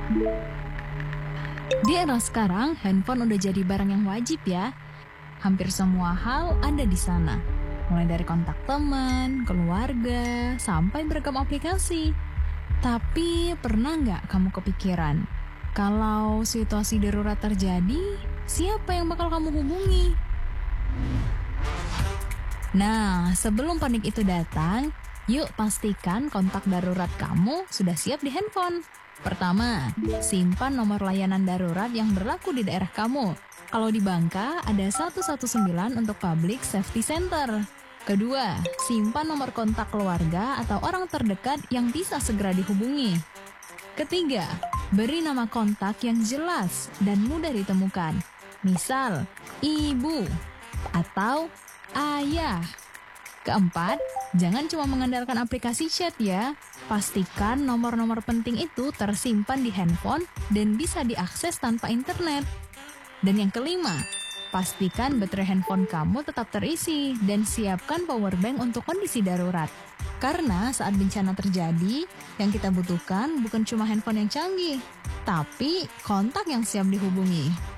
Di era sekarang, handphone udah jadi barang yang wajib ya. Hampir semua hal ada di sana. Mulai dari kontak teman, keluarga, sampai beragam aplikasi. Tapi pernah nggak kamu kepikiran, kalau situasi darurat terjadi, siapa yang bakal kamu hubungi? Nah, sebelum panik itu datang, yuk pastikan kontak darurat kamu sudah siap di handphone. Pertama, simpan nomor layanan darurat yang berlaku di daerah kamu. Kalau di Bangka, ada 119 untuk Public Safety Center. Kedua, simpan nomor kontak keluarga atau orang terdekat yang bisa segera dihubungi. Ketiga, beri nama kontak yang jelas dan mudah ditemukan. Misal, ibu atau ayah. Keempat, jangan cuma mengandalkan aplikasi chat ya. Pastikan nomor-nomor penting itu tersimpan di handphone dan bisa diakses tanpa internet. Dan yang kelima, pastikan baterai handphone kamu tetap terisi dan siapkan power bank untuk kondisi darurat. Karena saat bencana terjadi, yang kita butuhkan bukan cuma handphone yang canggih, tapi kontak yang siap dihubungi.